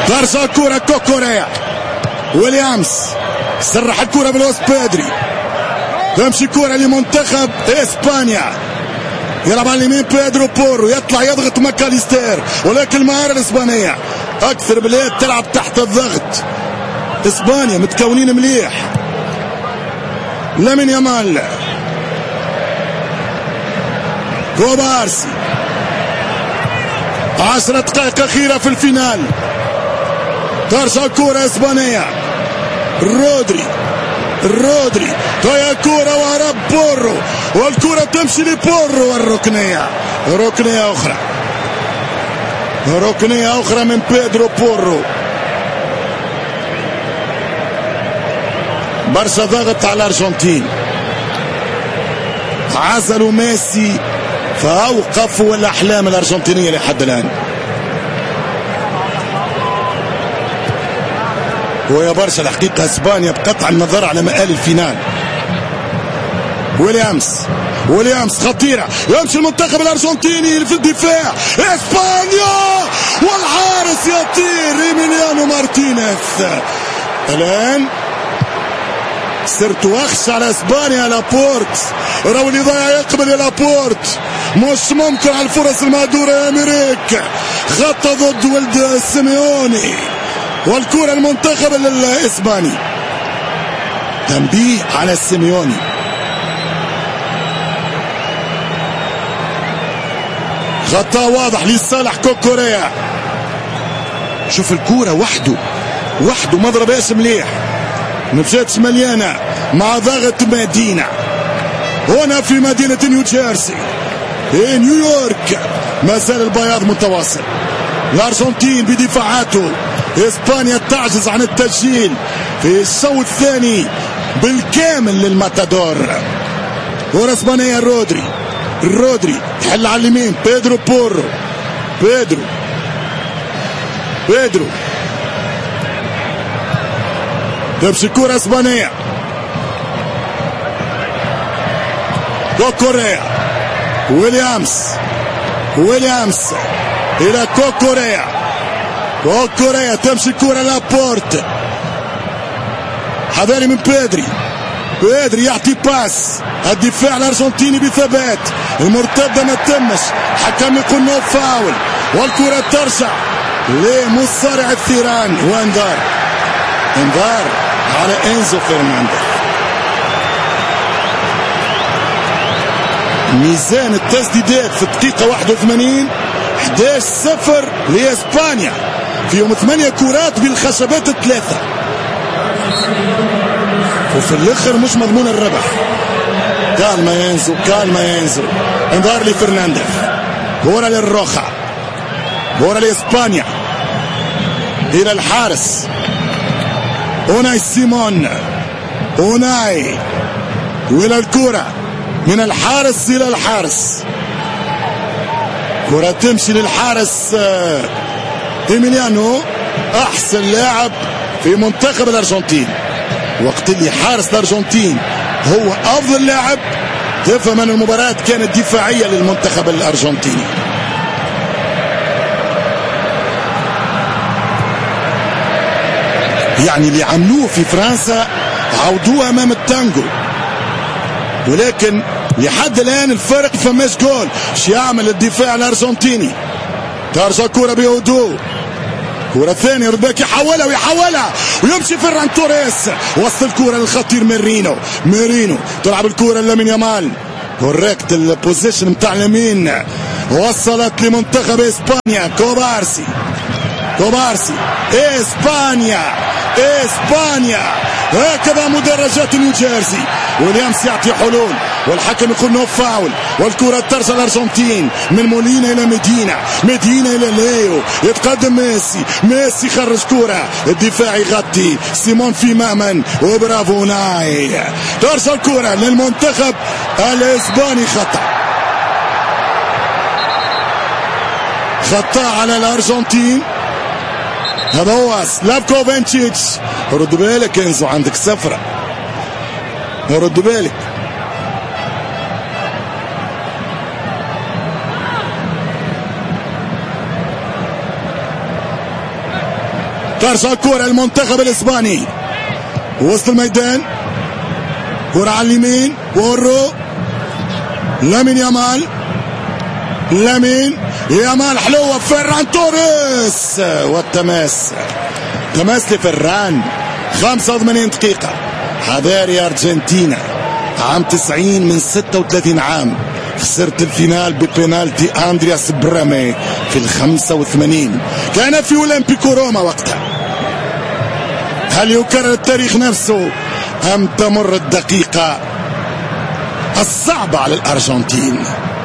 ترجع الكرة كوكوريا. ويليامز سرح الكرة بالوسط بيدري. تمشي كرة لمنتخب اسبانيا. يلعب على اليمين بيدرو بورو، يطلع يضغط ماكاليستير، ولكن المهارة الاسبانية اكثر بلاد تلعب تحت الضغط. اسبانيا متكونين مليح. لامين يامال، كوبارسي، 10 دقائق أخيرة في الفينال. ترجع الكرة اسبانية. رودري طيب الكرة وهرب بورو، والكرة تمشي لبورو، والركنية ركنية أخرى من بيدرو بورو. برشا ضغط على الأرجنتين، عزلوا ميسي فأوقفوا الأحلام الأرجنتينية لحد الآن. ويا برشا الحقيقة اسبانيا بقطع النظر على مآل الفينال. ويليامز خطيرة، يمشي المنتخب الأرجنتيني في الدفاع. اسبانيا والحارس يطير إيميليانو مارتينيز. الآن صرت أخشى على اسبانيا. لابورت راهو اللي ضايع يقبل يا لابورت، مش ممكن على الفرص المهدورة يا أمريك. خطة ضد ولد سيميوني، والكرة المنتخب الاسباني. تنبيه على سيميوني. خطأ واضح لصالح كوكوريا. شوف الكرة وحده ما ضربهاش مليح، ما مشاتش مليانة مع ضغط مدينة. هنا في مدينة نيوجيرسي في نيويورك ما زال البياض متواصل. الأرجنتين بدفاعاته، إسبانيا تعجز عن التسجيل في الشوط الثاني بالكامل للماتادور. كرة إسبانية. رودري تحل على اليمين. بيدرو بورو. بيدرو تمشي كرة إسبانية. كوكوريا. ويليامز إلى كوكوريا تمشي كرة لابورت. حذاري من بيدري يعطي باس. الدفاع الأرجنتيني بثبات، المرتدة ما تمش، حكم يقول نو فاول، والكرة ترجع لمصارع الثيران. وانذار على إنزو فرنانديز. ميزان التسديدات في الدقيقة 81 11-0 لإسبانيا، فيهم 8 كرات بالخشبات الثلاثة، وفي الآخر مش مضمون الربح. كالما ينزو. انذار لفرنانديز. كرة للروخا، كرة لإسبانيا إلى الحارس أوناي سيمون. وإلى الكرة من الحارس إلى الحارس. كرة تمشي للحارس إيميليانو، أحسن لاعب في منتخب الأرجنتين. وقت اللي حارس الأرجنتين هو أفضل لاعب، تفهم أن المباراة كانت دفاعية للمنتخب الأرجنتيني. يعني اللي عملوه في فرنسا عودوه أمام التانجو، ولكن لحد الآن الفرق فماش جول. شو يعمل الدفاع الأرجنتيني؟ ترجع كرة بهدوء. كرة ثانية رباك يحولها ويمشي فيران توريس، وسط الكرة للخطير ميرينو تلعب الكرة لامين يامال. كوريكت البوزيشن بتاع لامين، وصلت لمنتخب اسبانيا. كوبارسي. اسبانيا هكذا مدرجات نيوجيرسي. ويليامز يعطي حلول، والحكم يقول نو فاول، والكرة ترجع الأرجنتين من مولينا إلى مدينة إلى ليو. يتقدم ميسي خرج كرة، الدفاع يغطي، سيمون في مأمن، وبرافو ناي. ترجع الكرة للمنتخب الإسباني. خطأ على الأرجنتين. هذا هو سلافكو فينتشيتش. رد بالك انزو، عندك سفرة، رد بالك. ترجع الكرة المنتخب الاسباني وسط الميدان، كرة على اليمين، بورو، لامين يامال، لامين يامال حلوة، فران توريس والتماس، تماس لفران. 85 دقيقة، حضاري أرجنتينا عام 90 من 36 عام، خسرت الفينال ببنالتي أندرياس برامي في 85، كان في أولمبيكو روما وقتها. هل يكرر التاريخ نفسه أم تمر الدقيقة الصعبة على الأرجنتين؟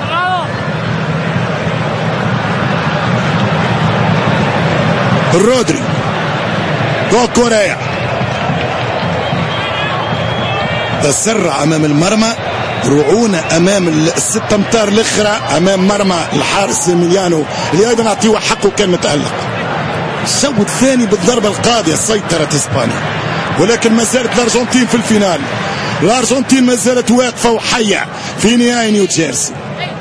رودري، كوكوريا تسرع أمام المرمى، رعونة أمام الست أمتار الأخرى أمام مرمى الحارس إيميليانو اللي أيضا أعطيه حقه، كان متألق. الشوط الثاني بالضربة القاضية سيطرت إسبانيا، ولكن ما زالت الأرجنتين في الفينال. الأرجنتين ما زالت واقفة وحية في نهائي نيوجيرسي.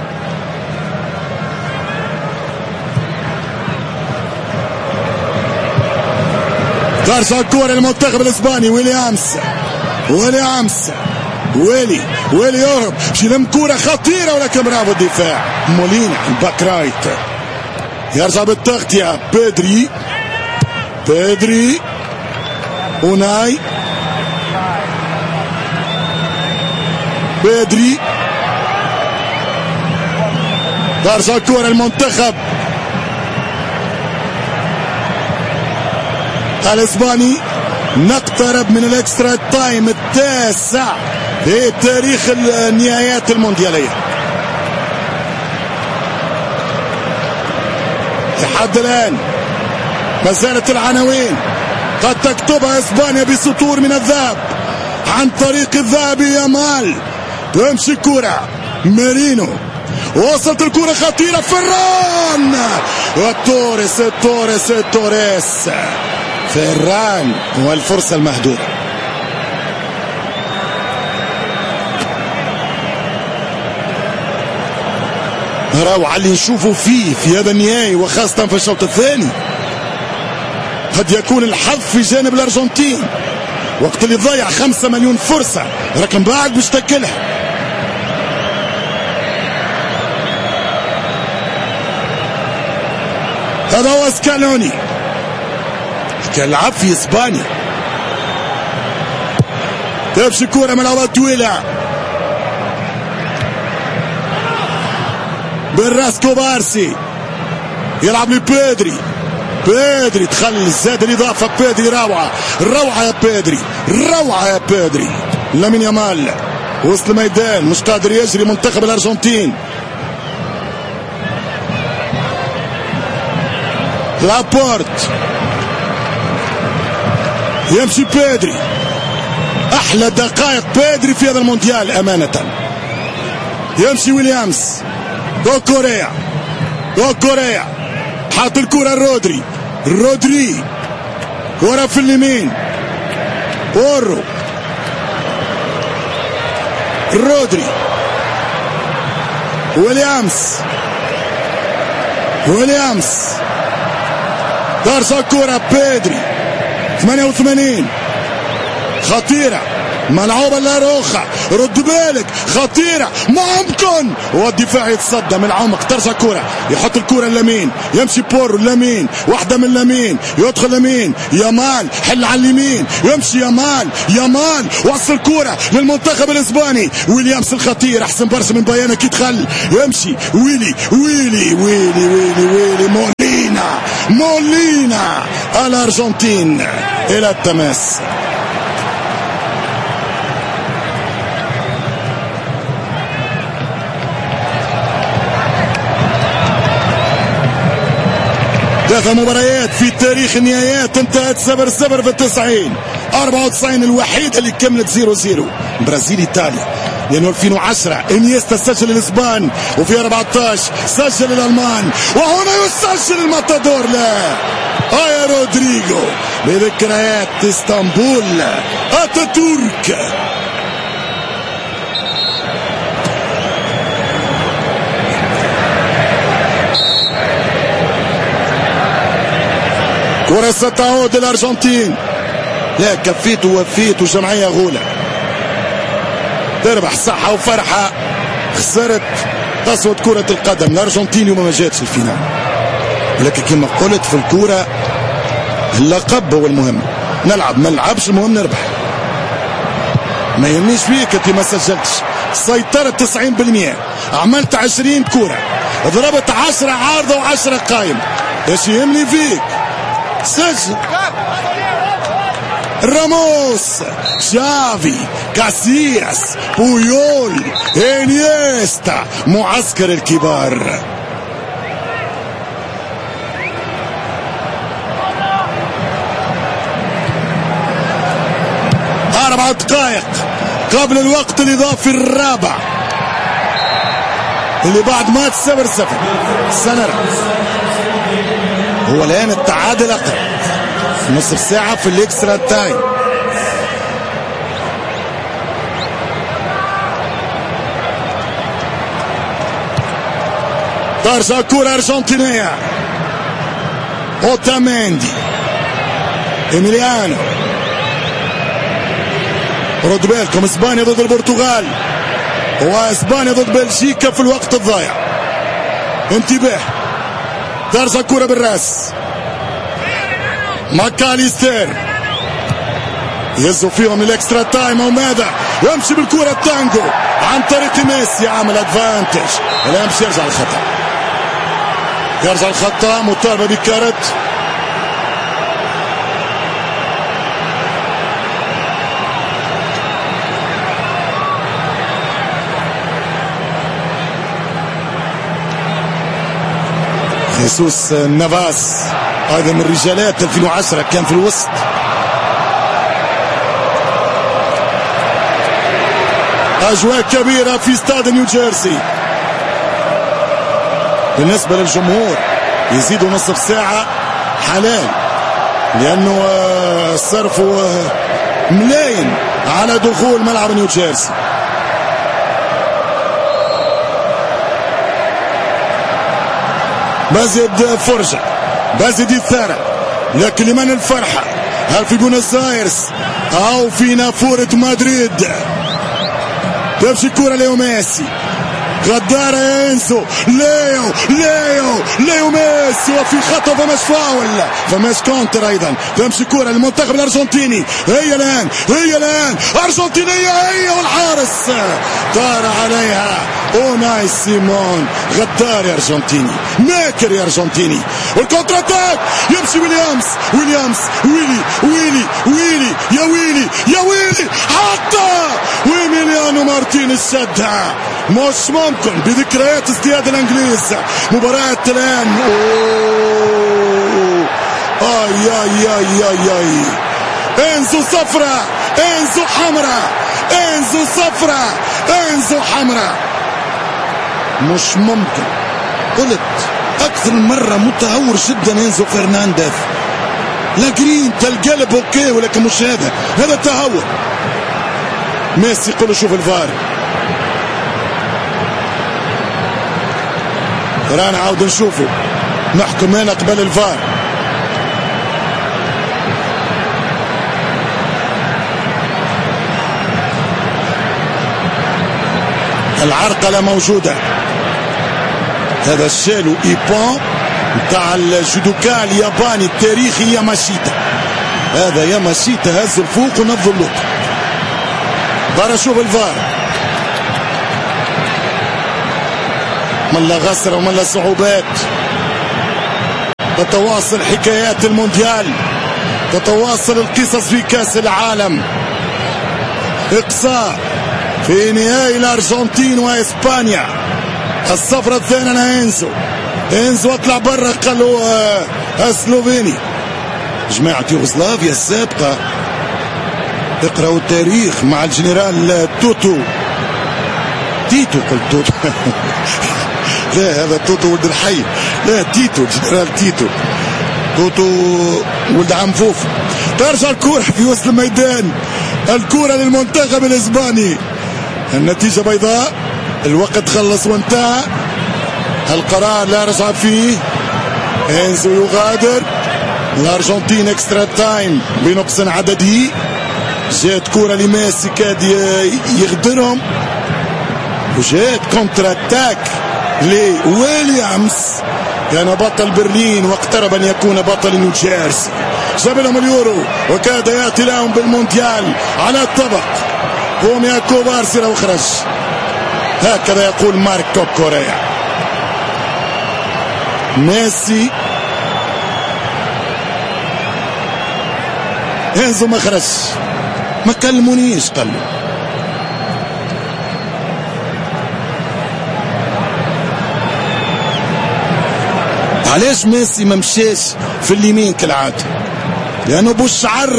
ترجع الكرة للمنتخب الإسباني، ويليامز، ويلي يهرب، شيلم كرة خطيرة ولكن برافو الدفاع. مولينا الباك رايت يرجع بالتغطية، بيدري أوناي، ترجع الكرة المنتخب الإسباني. نقترب من الاكسترا تايم التاسع في تاريخ النهائيات المونديالية. لحد الآن ما زالت العناوين قد تكتبها إسبانيا بسطور من الذهب عن طريق الذهبي يامال. تمشي الكرة، مارينو، وصلت الكرة خطيرة، فران والتوريس فران، والفرصة المهدورة. روعة اللي نشوفه فيه في هذا النهائي، وخاصة في الشوط الثاني. قد يكون الحظ في جانب الأرجنتين وقت اللي ضيع 5 مليون فرصة، لكن بعد باش تاكلها. هذا هو سكالوني، كان لعب في اسبانيا. تمشي كرة ملعوبة طويلة، بالراس كوبارسي يلعب لبيدري، دخل زاد الإضافة، بيدري روعة يا بيدري، لامين يامال وسط الميدان مش قادر يجري منتخب الأرجنتين. لابورت، يمشي بيدري، احلى دقائق بيدري في هذا المونديال امانه. يمشي ويليامز، كوكوريا حاط الكره رودري كره في اليمين، بورو، رودري، ويليامز ترجع الكره، بيدري 88 خطيرة، ملعوبة لاروخا، رد بالك خطيرة، ممكن، والدفاع يتصدى من العمق. ترجع كرة، يحط الكرة لامين، يمشي بورو، لامين، واحدة من لامين، يدخل لامين، يامال حل على اليمين، يمشي يامال وصل الكرة للمنتخب الإسباني. ويليامز الخطير، أحسن برشا من بيانا كي دخل، يمشي ويلي مولينا الأرجنتين إلى التماس. ثلاث مباريات في تاريخ النهايات انتهت 0-0 في 90. 94 الوحيدة اللي كملت 0-0 برازيل إيطاليا، لأنه 2010 إنيستا سجل الإسبان، وفي 14 سجل الألمان، وهنا يسجل الماتادور. لا يا رودريجو بذكريات اسطنبول أتاتورك. كرة ستعود للأرجنتين. لا كفيت ووفيت وجمعية غولة. تربح صحة وفرحة. خسرت قسوة كرة القدم. الأرجنتين وما جاتش الفينال، ولكن كما قلت في الكرة اللقب هو المهم. نلعب ما نلعبش المهم نربح. ما يهمنيش فيك انت ما سجلتش. سيطرت 90%. عملت 20 كرة، ضربت 10 عارضة و10 قايم. ايش يهمني فيك؟ سجل. راموس، شافي، كاسياس، بويول، انيستا، معسكر الكبار. أربع دقائق قبل الوقت الإضافي الرابع اللي بعد مات 0-0. سنرى هو الآن التعادل أقرب. نصف ساعة في الإكسترا تايم. ترجع كرة أرجنتينية. أوتاميندي، إيميليانو. رد بالكم اسبانيا ضد البرتغال واسبانيا ضد بلجيكا في الوقت الضايع. انتباه. ترجع كرة بالراس. ماكاليستر يهزوا فيهم الاكسترا تايم. وماذا يمشي بالكرة التانجو عن طريق ميسي. عمل ادفانتج. لا يمشي. يرجع الخطأ. يرجع الخطأ. مطالبة بكارت. خيسوس نافاس هذا من رجالات 2010 كان في الوسط. أجواء كبيرة في استاد نيوجيرسي. بالنسبة للجمهور يزيدوا نصف ساعة حلال، لأنه صرفوا ملايين على دخول ملعب نيوجيرسي. بازيد فرجة، بازيد الثارة، لكن لمن الفرحة؟ هل في بونس ايرس او في نافورة مدريد؟ تمشي الكرة ليو ميسي. غدارة انسو. ليو ميسي. وفي خطأ فماش فاول، فماش كونتر ايضا. تمشي كرة للمنتخب الارجنتيني. هي الان ارجنتينية هي، والحارس طار عليها اوناي سيمون. غدار يا ارجنتيني، ماكر يا ارجنتيني. والكونتر اتاك يمشي ويليامز. ويلي يا ويلي حتى وإيميليانو مارتينيز شدها. مش ممكن بذكريات ازدياد الانجليز. مباراة الان. اي انزو صفرة، انزو حمراء، انزو صفرة، انزو حمراء. مش ممكن. قلت اكثر من مرة متهور جدا انزو فرنانديز. لا جرين القلب اوكي، ولكن مش هذا تهور. ميسي يقول شوف الفار. رانا عاود نشوفه، نحكم هنا قبل الفار. العرقلة موجودة. هذا الشالو ايبون نتاع الجودوكا الياباني التاريخي ياماشيتا. هذا ياماشيتا هز الفوق ونظم اللوط. برا شوف الفار. ملا غسرة وملا صعوبات. تتواصل حكايات المونديال، تتواصل القصص في كأس العالم. إقصاء في نهائي الأرجنتين وإسبانيا. الصفرة الثانية إنزو اطلع برا، قالوا سلوفيني. جماعة يوغوسلافيا السابقة اقرأوا التاريخ مع الجنرال تيتو قلت توتو لا هذا توتو ولد الحي، لا تيتو جنرال توتو ولد عم فوف. ترجع الكرة في وسط الميدان، الكرة للمنتخب الاسباني. النتيجة بيضاء، الوقت خلص الأرجنتين اكسترا تايم بنقص عددي. جات كرة لميسي كاد يغدرهم، وجات كونتر اتاك لويليامز كان بطل برلين واقترب ان يكون بطل نيوجيرسي. جاب لهم اليورو وكاد ياتي لهم بالمونديال على الطبق. قوم يا كوبارسي لو خرج، هكذا يقول مارك كوكوريا. ميسي انزو ما خرج، ما كلمونيش قال له. علاش ميسي ما مشاش في اليمين كالعاده؟ لانه بوشعر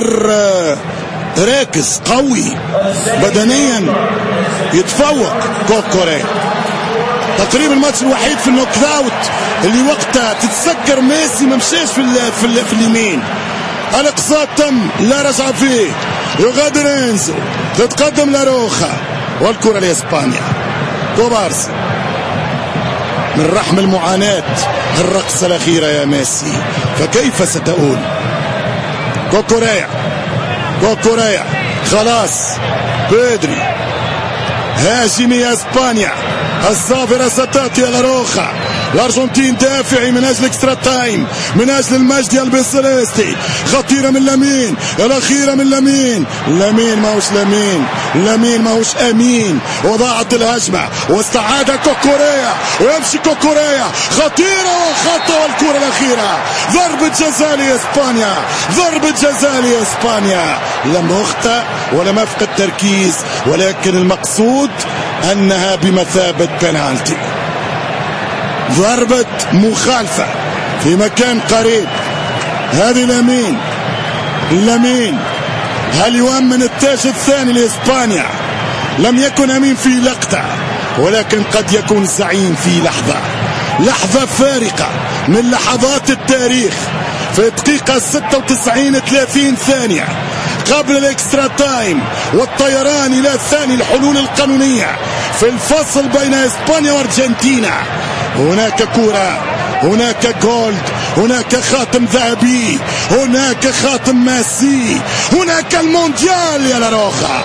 راكز قوي بدنيا يتفوق كوكوريا. تقريبا الماتش الوحيد في النوك اوت اللي وقتها تتسكر ميسي ما مشاش في اليمين. الاقصاء تم، لا رجع فيه، يغادر انزو، تتقدم لاروخا والكرة لاسبانيا. كوبارسي من رحم المعاناة الرقصة الأخيرة يا ميسي، فكيف ستؤول؟ كوكوريا خلاص. بيدري هاشمي اسبانيا، الظافرة ستأتي لاروخا. الأرجنتين دافعي من أجل اكسترا تايم، من أجل المجد البيسليستي. خطيرة من لامين، الأخيرة من لامين. لامين ماهوش أمين، وضاعت الهجمة واستعاد كوكوريا، ويمشي كوكوريا خطيرة وخطأ. والكرة الأخيرة ضربة جزاء لإسبانيا. لم أخطأ ولم أفقد تركيز، ولكن المقصود أنها بمثابة بنالتي. ضربة مخالفة في مكان قريب. هذه لامين هل يؤمن التاج الثاني لإسبانيا؟ لم يكن أمين في لقطة، ولكن قد يكون زعيم في لحظة فارقة من لحظات التاريخ. في الدقيقة 96 30 ثانية قبل الاكسترا تايم والطيران إلى ثاني الحلول القانونية في الفصل بين إسبانيا وأرجنتينا. هناك كرة، هناك جولد، هناك خاتم ذهبي، هناك خاتم ميسي، هناك المونديال يا لاروخا.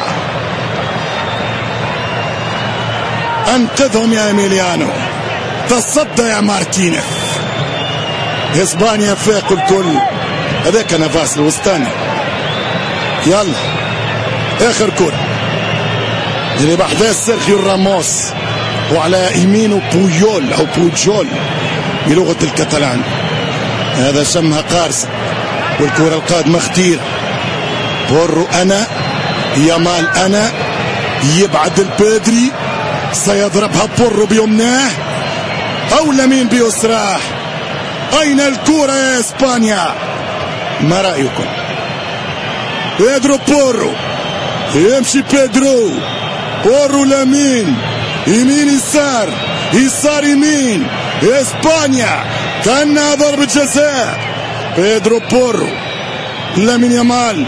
انقذهم يا إيميليانو، تصدى يا مارتينيز. اسبانيا فاق الكل. هذاك نافاس الوسطاني. يلا اخر كرة اللي بحذاس سيرخيو راموس، وعلى يمينه بويول او بوجول بلغة الكتالان. هذا شمها قارصة، والكرة القادمة خطيرة. بورو أنا، يامال أنا، يبعد البيدري، سيضربها بورو بيمناه أو لامين بيسراه. أين الكرة يا إسبانيا؟ ما رأيكم؟ بيدرو بورو، يمشي بورو لامين، يمين يسار، يسار يمين. إسبانيا كأنها ضربة جزاء. بيدرو بورو، لامين يامال.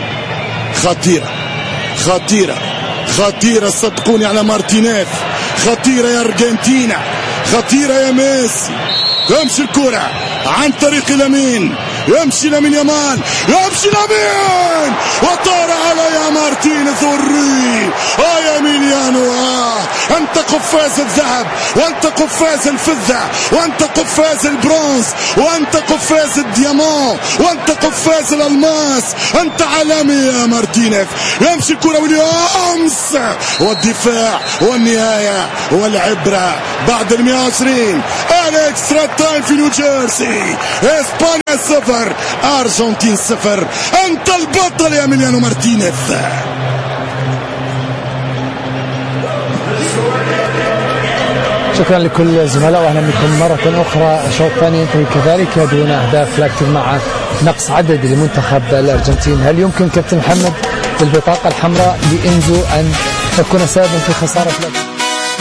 خطيرة صدقوني على مارتينيز. خطيرة يا أرجنتينا، خطيرة يا ميسي. يمشي الكرة عن طريق لامين، يمشي لامين يامال، يمشي لامين وطار على يا مارتينيز والري. يا إيميليانو، أنت قفاز الذهب، وأنت قفاز الفضة، وأنت قفاز البرونز، وأنت قفاز الديامون، وأنت قفاز الألماس. أنت عالمي يا مارتينيز. يمشي الكرة ويليامز، والدفاع والنهاية والعبرة بعد 120. الاكسترا تايم في نيوجيرسي. اسبانيا 0 أرجنتين 0. أنت البطل يا إيميليانو مارتينيز. شكرا لكل الزملاء واهلا بكم مرة أخرى. الشوط الثاني ينتهي كذلك دون أهداف، لكن مع نقص عدد لمنتخب الأرجنتين. هل يمكن كابتن محمد بالبطاقة الحمراء لإنزو أن تكون سببا في خسارة